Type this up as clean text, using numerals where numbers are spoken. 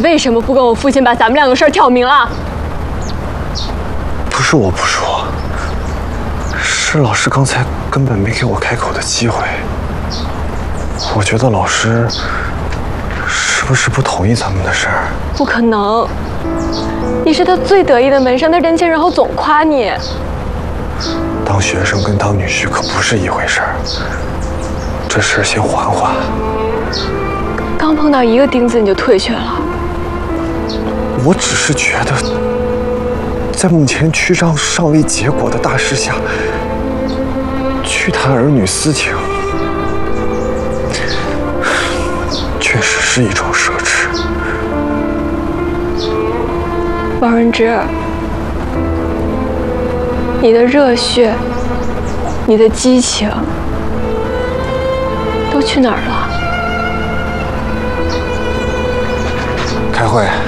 为什么不跟我父亲把咱们两个事儿挑明了？ 不是我不说，是老师刚才根本没给我开口的机会。我觉得老师是不是不同意咱们的事儿？ 不可能，你是他最得意的门生，他人前人后总夸你。 当学生跟当女婿可不是一回事儿，这事先缓缓。 刚碰到一个钉子你就退却了。 我只是觉得，在目前曲张尚未结果的大事下，去谈儿女私情，确实是一种奢侈。 王润之，你的热血，你的激情，都去哪儿了？ 开会。